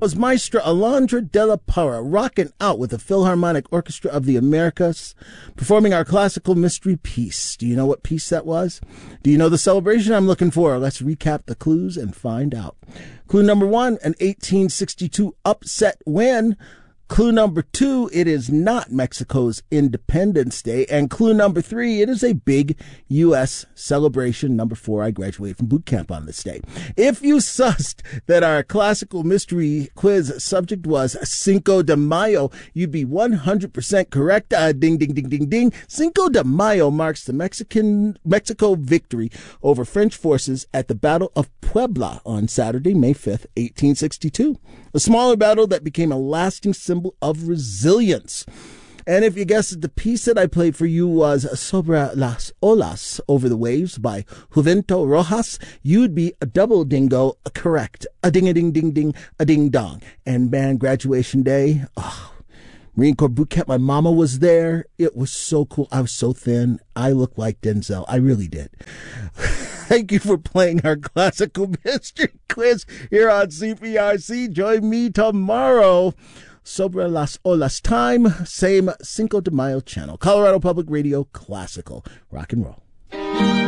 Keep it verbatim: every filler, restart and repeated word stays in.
was Maestra Alondra de la Parra, rocking out with the Philharmonic Orchestra of the Americas, performing our classical mystery piece. Do you know what piece that was? Do you know the celebration I'm looking for? Let's recap the clues and find out. Clue number one, an eighteen sixty-two upset win. Clue number two, it is not Mexico's Independence Day. And clue number three, it is a big U S celebration. Number four, I graduated from boot camp on this day. If you sussed that our classical mystery quiz subject was Cinco de Mayo, you'd be one hundred percent correct. Uh, ding, ding, ding, ding, ding. Cinco de Mayo marks the Mexican Mexico victory over French forces at the Battle of Puebla on Saturday, May fifth, eighteen sixty-two. A smaller battle that became a lasting symbol of resilience. And if you guessed, the piece that I played for you was Sobre las Olas, Over the Waves by Juvento Rojas, you'd be a double dingo correct. A ding-a-ding-ding-ding, a ding-dong. And man, graduation day, oh, Marine Corps boot camp, my mama was there. It was so cool. I was so thin. I looked like Denzel. I really did. Thank you for playing our classical mystery quiz here on C P R C. Join me tomorrow. Sobre las Olas time, same Cinco de Mayo channel. Colorado Public Radio, classical rock and roll.